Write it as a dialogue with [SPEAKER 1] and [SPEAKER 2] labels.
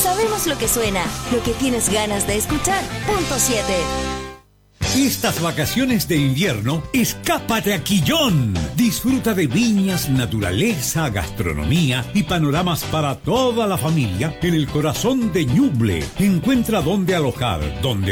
[SPEAKER 1] Sabemos lo que suena, lo que tienes ganas de escuchar. Punto 7.
[SPEAKER 2] Estas vacaciones de invierno, escápate a Quillón. Disfruta de viñas, naturaleza, gastronomía y panoramas para toda la familia en el corazón de Ñuble. Encuentra dónde alojar, dónde